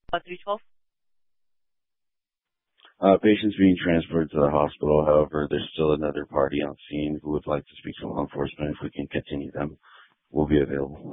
312. Patient's being transferred to the hospital. However, there's still another party on scene who would like to speak to law enforcement. If we can continue them, we'll be available.